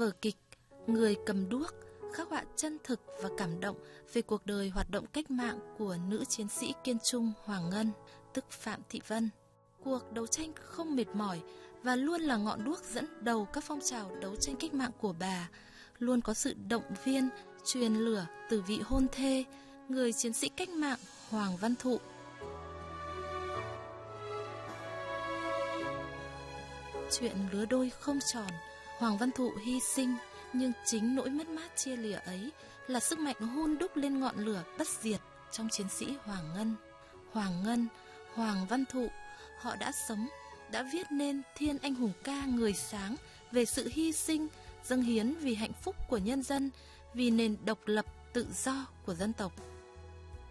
vở kịch Người cầm đuốc khắc họa chân thực và cảm động về cuộc đời hoạt động cách mạng của nữ chiến sĩ kiên trung Hoàng Ngân, tức Phạm Thị Vân. Cuộc đấu tranh không mệt mỏi và luôn là ngọn đuốc dẫn đầu các phong trào đấu tranh cách mạng của bà, luôn có sự động viên, truyền lửa từ vị hôn thê, người chiến sĩ cách mạng Hoàng Văn Thụ. Chuyện lứa đôi không tròn, Hoàng Văn Thụ hy sinh, nhưng chính nỗi mất mát chia lìa ấy là sức mạnh hun đúc lên ngọn lửa bất diệt trong chiến sĩ Hoàng Ngân. Hoàng Ngân, Hoàng Văn Thụ, họ đã sống, đã viết nên thiên anh hùng ca người sáng về sự hy sinh, dâng hiến vì hạnh phúc của nhân dân, vì nền độc lập tự do của dân tộc.